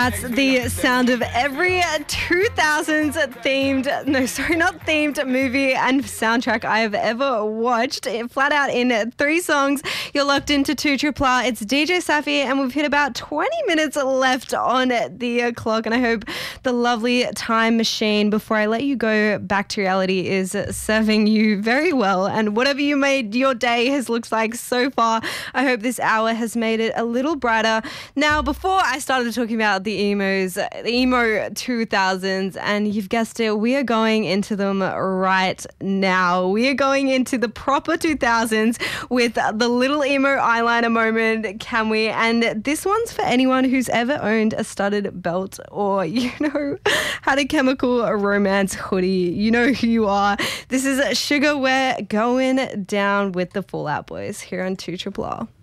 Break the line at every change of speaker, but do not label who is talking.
That's the sound of every 2000s themed movie and soundtrack I have ever watched. Flat out in 3 songs. You're locked into 2 Triple R. It's DJ Safi, and we've hit about 20 minutes left on the clock. And I hope the lovely time machine, before I let you go back to reality, is serving you very well. And whatever you made your day has looked like so far, I hope this hour has made it a little brighter. Now, before I started talking about the emos, the emo 2000s, and you've guessed it, we are going into them right now. We are going into the proper 2000s with the little emo eyeliner moment, can we? And this one's for anyone who's ever owned a studded belt or, had a Chemical Romance hoodie. You know who you are. This is Sugar. We're going down with the Fall Out Boys here on 2 Triple R.